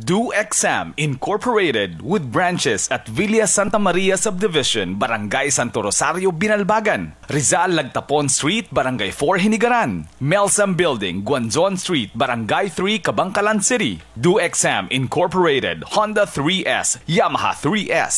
DoXam Incorporated with branches at Villa Santa Maria Subdivision, Barangay Santo Rosario, Binalbagan, Rizal Lagtapon Street, Barangay 4, Hinigaran, Melsam Building, Guanzon Street, Barangay 3, Kabangkalan City. DoXam Incorporated, Honda 3S, Yamaha 3S,